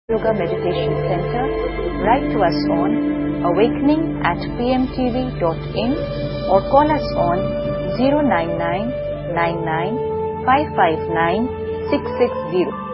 Yoga Meditation Center, write to us on awakening@pmtv.in or call us on 099 99 559 660.